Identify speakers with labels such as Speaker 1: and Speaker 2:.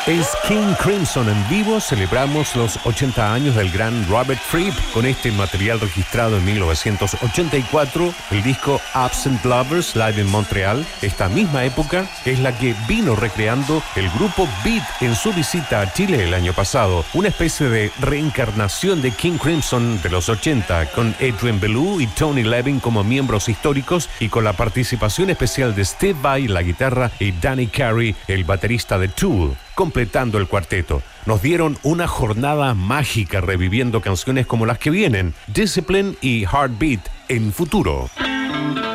Speaker 1: Es King Crimson en vivo. Celebramos los 80 años del gran Robert Fripp con este material registrado en 1984. El disco Absent Lovers Live en Montreal. Esta misma época es la que vino recreando el grupo Beat en su visita a Chile el año pasado. Una especie de reencarnación de King Crimson de los 80, con Adrian Belew y Tony Levin como miembros históricos y con la participación especial de Steve Vai, la guitarra, y Danny Carey, el baterista de Tool, completando el cuarteto. Nos dieron una jornada mágica reviviendo canciones como las que vienen, Discipline y Heartbeat, en Futuro.